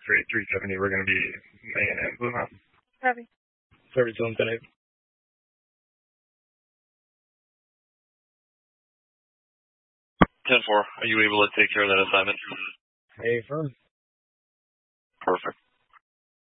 370, we're going to be in Blue Mountain. Copy. Service zone 10. 10-4, are you able to take care of that assignment? Hey, firm. Perfect.